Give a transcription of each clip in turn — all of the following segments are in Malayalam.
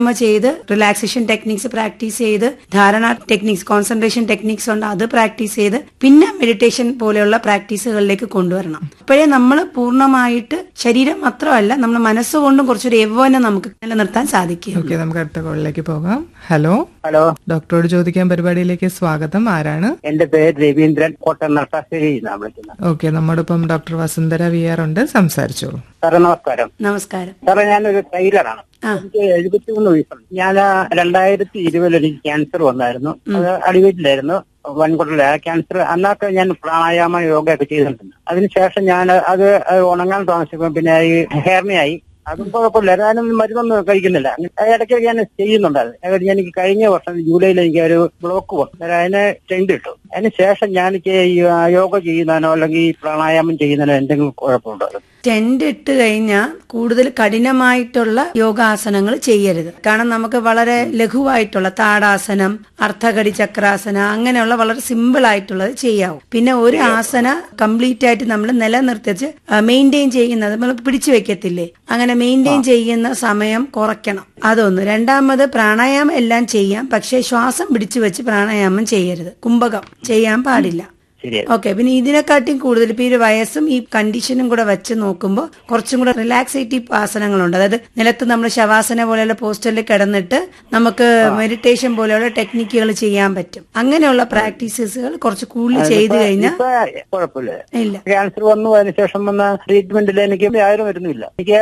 ചെയ്ത് റിലാക്സേഷൻ ടെക്നിക്സ് പ്രാക്ടീസ് ചെയ്ത് ധാരണ ടെക്നിക്സ് കോൺസെൻട്രേഷൻ ടെക്നിക്സ് ഉണ്ട് അത് പ്രാക്ടീസ് ചെയ്ത് പിന്നെ മെഡിറ്റേഷൻ പോലെയുള്ള പ്രാക്ടീസുകളിലേക്ക് കൊണ്ടുവരണം. അപ്പോഴേ നമ്മൾ പൂർണ്ണമായിട്ട് ശരീരം മാത്രമല്ല നമ്മുടെ മനസ്സുകൊണ്ടും കുറച്ചൊരു യൗവനം നമുക്ക് നിലനിർത്താൻ സാധിക്കും. നമുക്ക് അടുത്ത കോളിലേക്ക് പോകാം. ഹലോ ഹലോ, ഡോക്ടറോട് ചോദിക്കാൻ പരിപാടിയിലേക്ക് സ്വാഗതം. ആരാണ്? എന്റെ പേര് രവീന്ദ്രൻ, കോട്ടയം നർസാശ്ശേരി വിളിക്കുന്നത്. ഓക്കെ, നമ്മോടൊപ്പം ഡോക്ടർ വസുന്ധര വിആർ ഉണ്ട്. സംസാരിച്ചോളൂ. സാറേ നമസ്കാരം. നമസ്കാരം. സാറേ ഞാനൊരു ടൈലറാണ്. എനിക്ക് 73 വയസ്സുണ്ട്. ഞാൻ 2020 എനിക്ക് ക്യാൻസർ വന്നായിരുന്നു. അത് അടിവയറ്റിലായിരുന്നു, വൻകുടലിലെ ക്യാൻസർ. അന്നൊക്കെ ഞാൻ പ്രാണായാമ യോഗ ഒക്കെ ചെയ്തിട്ടുണ്ട്. അതിനുശേഷം ഞാൻ അത് ഉണങ്ങാൻ താമസിക്കും. പിന്നെ ഈ ഹെയർനിയായി. അതും കുഴപ്പമില്ല, ഞാനൊന്നും മരുന്നൊന്നും കഴിക്കുന്നില്ല. ഇടയ്ക്കൊക്കെ ഞാൻ ചെയ്യുന്നുണ്ടായിരുന്നു. എനിക്ക് കഴിഞ്ഞ വർഷം ജൂലൈയിൽ എനിക്ക് ഒരു ബ്ലോക്ക് വന്നു. അതിന് ടെൻഡ് ഇട്ടു. അതിനുശേഷം ഞാൻ യോഗ ചെയ്യുന്നതിനോ അല്ലെങ്കിൽ പ്രാണായാമം ചെയ്യുന്നതിനോ എന്തെങ്കിലും കുഴപ്പമുണ്ടോ? ടെൻഡ് ഇട്ട് കഴിഞ്ഞാൽ കൂടുതൽ കഠിനമായിട്ടുള്ള യോഗാസനങ്ങൾ ചെയ്യരുത്. കാരണം നമുക്ക് വളരെ ലഘുവായിട്ടുള്ള താടാസനം, അർദ്ധകടി ചക്രാസന അങ്ങനെയുള്ള വളരെ സിമ്പിൾ ആയിട്ടുള്ളത് ചെയ്യാവും. പിന്നെ ഒരു ആസന കംപ്ലീറ്റ് ആയിട്ട് നമ്മൾ നിലനിർത്തിച്ച് മെയിൻറ്റെയിൻ ചെയ്യുന്നത് നമ്മൾ പിടിച്ചു വെക്കത്തില്ലേ, അങ്ങനെ മെയിൻറ്റെയിൻ ചെയ്യുന്ന സമയം കുറയ്ക്കണം. അതൊന്ന്. രണ്ടാമത് പ്രാണായാമം എല്ലാം ചെയ്യാം, പക്ഷെ ശ്വാസം പിടിച്ചു വെച്ച് പ്രാണായാമം ചെയ്യരുത്. കുംഭകം ചെയ്യാൻ പാടില്ല. ഓക്കെ. പിന്നെ ഇതിനെക്കാട്ടിയും കൂടുതൽ ഇപ്പൊ ഈ വയസ്സും ഈ കണ്ടീഷനും കൂടെ വെച്ച് നോക്കുമ്പോൾ കുറച്ചും കൂടെ റിലാക്സേറ്റീവ് ആസനങ്ങളുണ്ട്. അതായത് നിലത്ത് നമ്മൾ ശവാസന പോലെയുള്ള പോസ്റ്ററിൽ കിടന്നിട്ട് നമുക്ക് മെഡിറ്റേഷൻ പോലെയുള്ള ടെക്നിക്കുകൾ ചെയ്യാൻ പറ്റും. അങ്ങനെയുള്ള പ്രാക്ടീസസുകൾ കുറച്ച് കൂടുതൽ ചെയ്തു കഴിഞ്ഞാൽ കുഴപ്പമില്ല. ഇല്ല. ക്യാൻസർ വന്നു, അതിനുശേഷം വന്ന ട്രീറ്റ്മെന്റിൽ എനിക്ക് ആരും വരുന്നില്ല. എനിക്ക്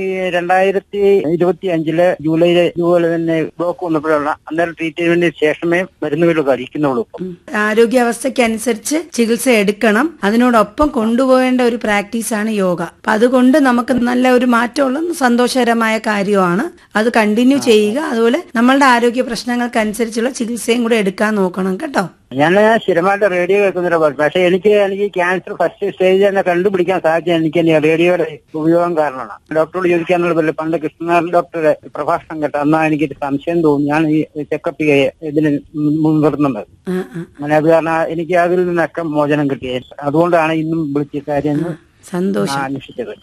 2025 ജൂലൈയില് ഇതുപോലെ തന്നെ ബ്ലോക്ക് വന്നപ്പോഴുള്ള അന്നേരം ട്രീറ്റ്മെന്റിന് ശേഷമേ മരുന്നുകൾ കഴിക്കുന്നുള്ളൂ. ആരോഗ്യാവസ്ഥയ്ക്ക് അനുസരിച്ച് ചികിത്സ എടുക്കണം. അതിനോടൊപ്പം കൊണ്ടുപോകേണ്ട ഒരു പ്രാക്ടീസാണ് യോഗ. അപ്പൊ അതുകൊണ്ട് നമുക്ക് നല്ല ഒരു മാറ്റമുള്ള സന്തോഷകരമായ കാര്യമാണ്. അത് കണ്ടിന്യൂ ചെയ്യുക. അതുപോലെ നമ്മളുടെ ആരോഗ്യ പ്രശ്നങ്ങൾക്കനുസരിച്ചുള്ള ചികിത്സയും കൂടെ എടുക്കാൻ നോക്കണം കേട്ടോ. ഞാൻ സ്ഥിരമായിട്ട് റേഡിയോ കേൾക്കുന്നൊരു പാട്ട്. പക്ഷെ എനിക്ക് ക്യാൻസർ ഫസ്റ്റ് സ്റ്റേജ് തന്നെ കണ്ടുപിടിക്കാൻ സാധിച്ചത് എനിക്ക് റേഡിയോയുടെ ഉപയോഗം കാരണമാണ്. ഡോക്ടറോട് ചോദിക്കാനുള്ള പണ്ട് കൃഷ്ണനാഥൻ ഡോക്ടറുടെ പ്രഭാഷണം കേട്ട അന്നാ എനിക്കൊരു സംശയം തോന്നി. ഞാൻ ഈ ചെക്കപ്പ് ഇതിന് മുൻനിർത്തുന്നത്. അങ്ങനെ അത് കാരണം എനിക്ക് അതിൽ നിന്നൊക്കെ മോചനം കിട്ടിയത്. അതുകൊണ്ടാണ് ഇന്നും വിളിച്ച കാര്യം അന്വേഷിച്ചത്.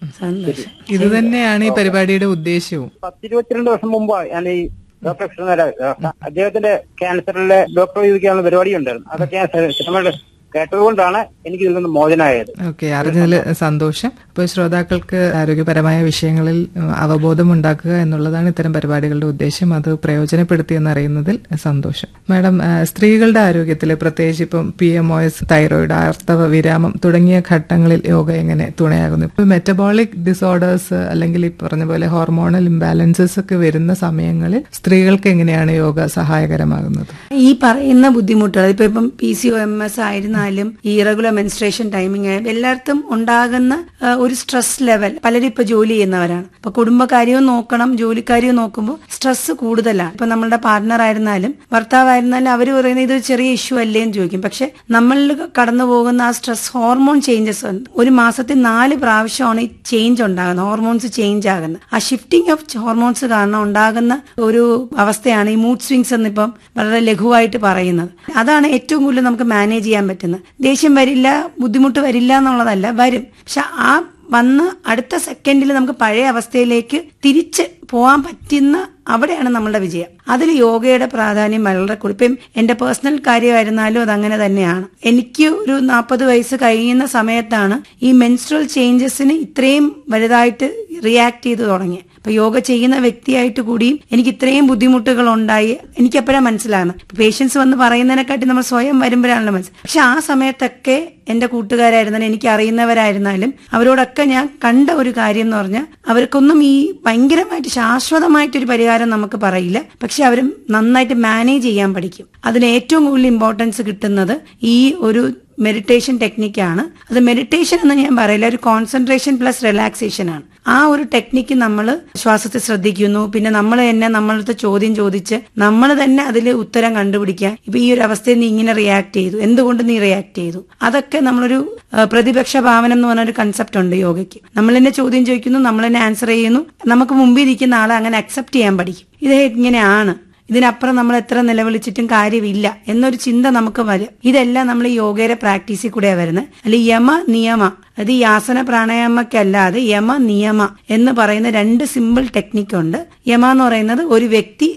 ഇത് തന്നെയാണ് ഈ പരിപാടിയുടെ ഉദ്ദേശവും. 22 വർഷം മുമ്പ് ഞാൻ ഈ ഡോക്ടർ കൃഷ്ണനാരായണ അദ്ദേഹത്തിന്റെ ക്യാൻസറിലെ ഡോക്ടർ ചോദിക്കാനുള്ള പരിപാടി ഉണ്ടായിരുന്നു. അതൊക്കെ ഞാൻ സ്ഥിരമായിട്ട് കേട്ടതുകൊണ്ടാണ് എനിക്ക് ഇതിൽ നിന്ന് മോചനമായത്. ഓക്കെ, അറിഞ്ഞതിൽ സന്തോഷം. ഇപ്പോൾ ശ്രോതാക്കൾക്ക് ആരോഗ്യപരമായ വിഷയങ്ങളിൽ അവബോധം ഉണ്ടാക്കുക എന്നുള്ളതാണ് ഇത്തരം പരിപാടികളുടെ ഉദ്ദേശം. അത് പ്രയോജനപ്പെടുത്തി എന്നറിയുന്നതിൽ സന്തോഷം. മാഡം, സ്ത്രീകളുടെ ആരോഗ്യത്തിൽ പ്രത്യേകിച്ച് ഇപ്പം PMOS, തൈറോയിഡ്, ആർത്തവ വിരാമം തുടങ്ങിയ ഘട്ടങ്ങളിൽ യോഗ എങ്ങനെ തുണയാകുന്നു? ഇപ്പൊ മെറ്റബോളിക് ഡിസോർഡേഴ്സ് അല്ലെങ്കിൽ ഈ പറഞ്ഞ പോലെ ഹോർമോണൽ ഇംബാലൻസസ് ഒക്കെ വരുന്ന സമയങ്ങളിൽ സ്ത്രീകൾക്ക് എങ്ങനെയാണ് യോഗ സഹായകരമാകുന്നത്? ഈ പറയുന്ന ബുദ്ധിമുട്ടുകൾ ഇപ്പം PCOMS ആയിരുന്ന ഈ റെഗുലർ മെൻസ്ട്രേഷൻ ടൈമിംഗ് ആയാലും എല്ലായിടത്തും ഉണ്ടാകുന്ന ഒരു സ്ട്രെസ് ലെവൽ. പലരും ഇപ്പൊ ജോലി ചെയ്യുന്നവരാണ്. ഇപ്പൊ കുടുംബക്കാരെയും നോക്കണം, ജോലിക്കാരെയും നോക്കുമ്പോൾ സ്ട്രെസ് കൂടുതലാണ്. ഇപ്പൊ നമ്മളുടെ പാർട്ട്ണർ ആയിരുന്നാലും ഭർത്താവായിരുന്നാലും അവർ പറയുന്നത് ഇത് ചെറിയ ഇഷ്യൂ അല്ലേ എന്ന് ചോദിക്കും. പക്ഷെ നമ്മളിൽ കടന്നു പോകുന്ന ആ സ്ട്രെസ് ഹോർമോൺ ചേഞ്ചസ് ഉണ്ട്. ഒരു മാസത്തിൽ 4 പ്രാവശ്യമാണ് ഈ ചേഞ്ച് ഉണ്ടാകുന്നത്, ഹോർമോൺസ് ചേഞ്ച് ആകുന്നത്. ആ ഷിഫ്റ്റിംഗ് ഓഫ് ഹോർമോൺസ് കാരണം ഉണ്ടാകുന്ന ഒരു അവസ്ഥയാണ് ഈ മൂഡ് സ്വിങ്സ് എന്നിപ്പം വളരെ ലഘുവായിട്ട് പറയുന്നത്. അതാണ് ഏറ്റവും കൂടുതൽ നമുക്ക് മാനേജ് ചെയ്യാൻ പറ്റുന്നത്. ദേഷ്യം വരില്ല, ബുദ്ധിമുട്ട് വരില്ല എന്നുള്ളതല്ല, വരും. പക്ഷെ ആ വന്ന് അടുത്ത സെക്കൻഡിൽ നമുക്ക് പഴയ അവസ്ഥയിലേക്ക് തിരിച്ച് പോകാൻ പറ്റുന്ന അവിടെയാണ് നമ്മളുടെ വിജയം. അതിൽ യോഗയുടെ പ്രാധാന്യം വളരെ കൂടുതൽ. ഇപ്പം എന്റെ പേഴ്സണൽ കാര്യമായിരുന്നാലും അതങ്ങനെ തന്നെയാണ്. എനിക്ക് ഒരു 40 വയസ്സ് കഴിയുന്ന സമയത്താണ് ഈ മെൻസ്ട്രൽ ചേഞ്ചസിന് ഇത്രയും വലുതായിട്ട് റിയാക്ട് ചെയ്ത് തുടങ്ങിയത്. അപ്പൊ യോഗ ചെയ്യുന്ന വ്യക്തിയായിട്ട് കൂടിയും എനിക്ക് ഇത്രയും ബുദ്ധിമുട്ടുകൾ ഉണ്ടായി എനിക്കെപ്പോഴാണ് മനസ്സിലാകുന്നത്. പേഷ്യൻസ് വന്ന് പറയുന്നതിനെക്കാട്ടി നമ്മൾ സ്വയം വരുമ്പോഴാണല്ലോ മനസ്സിലാക്കുന്നത്. പക്ഷെ ആ സമയത്തൊക്കെ എന്റെ കൂട്ടുകാരായിരുന്നാലും എനിക്ക് അറിയുന്നവരായിരുന്നാലും അവരോടൊക്കെ ഞാൻ കണ്ട ഒരു കാര്യം എന്ന് പറഞ്ഞാൽ അവർക്കൊന്നും ഈ ഭയങ്കരമായിട്ട് ശാശ്വതമായിട്ടൊരു പരിഹാരം നമുക്ക് പറയില്ല. പക്ഷെ അവർ നന്നായിട്ട് മാനേജ് ചെയ്യാൻ പഠിക്കും. അതിന് ഏറ്റവും കൂടുതൽ ഇമ്പോർട്ടൻസ് കിട്ടുന്നത് ഈ ഒരു മെഡിറ്റേഷൻ ടെക്നിക്കാണ്. അത് മെഡിറ്റേഷൻ എന്ന് ഞാൻ പറയില്ല, ഒരു കോൺസെൻട്രേഷൻ പ്ലസ് റിലാക്സേഷൻ ആണ്. ആ ഒരു ടെക്നിക്ക് നമ്മൾ ശ്വാസത്തെ ശ്രദ്ധിക്കുന്നു. പിന്നെ നമ്മൾ തന്നെ നമ്മളടുത്ത് ചോദ്യം ചോദിച്ച് നമ്മൾ തന്നെ അതിൽ ഉത്തരം കണ്ടുപിടിക്കുക. ഇപ്പൊ ഈ ഒരു അവസ്ഥയിൽ നീ ഇങ്ങനെ റിയാക്ട് ചെയ്തു, എന്തുകൊണ്ട് നീ റിയാക്ട് ചെയ്തു? അതൊക്കെ നമ്മളൊരു പ്രതിപക്ഷ ഭാവനം എന്ന് പറഞ്ഞൊരു കൺസെപ്റ്റ് ഉണ്ട് യോഗയ്ക്ക്. നമ്മൾ തന്നെ ചോദ്യം ചോദിക്കുന്നു, നമ്മൾ തന്നെ ആൻസർ ചെയ്യുന്നു. നമുക്ക് മുമ്പിൽ ഇരിക്കുന്ന ആളെ അങ്ങനെ അക്സെപ്റ്റ് ചെയ്യാൻ പഠിക്കും. ഇത് ഇങ്ങനെയാണ്, ഇതിനപ്പുറം നമ്മൾ എത്ര നിലവിളിച്ചിട്ടും കാര്യമില്ല എന്നൊരു ചിന്ത നമുക്ക് വരും. ഇതെല്ലാം നമ്മൾ ഈ യോഗയുടെ പ്രാക്ടീസിൽ കൂടെയാണ് വരുന്നത്. അല്ലെങ്കിൽ യമ നിയമ, അത് ഈ ആസന പ്രാണായാമക്കല്ലാതെ യമ നിയമ എന്ന് പറയുന്ന 2 സിമ്പിൾ ടെക്നിക്കുണ്ട്. യമ എന്ന് പറയുന്നത് ഒരു വ്യക്തി